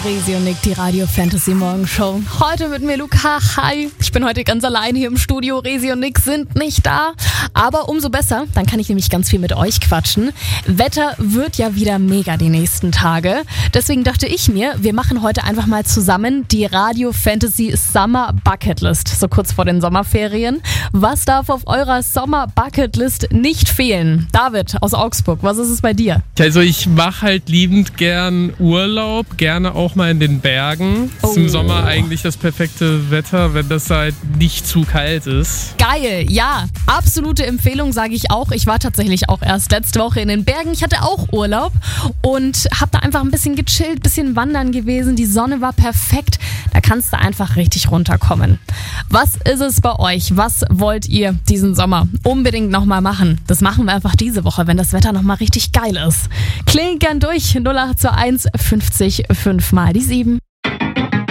Resi und Nick, die Radio Fantasy Morgenshow. Heute mit mir Luca. Hi. Ich bin heute ganz allein hier im Studio. Resi und Nick sind nicht da. Aber umso besser, dann kann ich nämlich ganz viel mit euch quatschen. Wetter wird ja wieder mega die nächsten Tage. Deswegen dachte ich mir, wir machen heute einfach mal zusammen die Radio Fantasy Summer Bucketlist. So kurz vor den Sommerferien. Was darf auf eurer Sommer Bucketlist nicht fehlen? David aus Augsburg, was ist es bei dir? Also ich mache halt liebend gern Urlaub, gerne auch mal in den Bergen. Ist im Sommer eigentlich das perfekte Wetter, wenn das halt nicht zu kalt ist. Geil, ja, absolute Empfehlung, sage ich auch. Ich war tatsächlich auch erst letzte Woche in den Bergen. Ich hatte auch Urlaub und habe da einfach ein bisschen gechillt, ein bisschen wandern gewesen. Die Sonne war perfekt. Da kannst du einfach richtig runterkommen. Was ist es bei euch? Was wollt ihr diesen Sommer unbedingt nochmal machen? Das machen wir einfach diese Woche, wenn das Wetter nochmal richtig geil ist. Klingt gern durch 0821 50 5 mal die 7.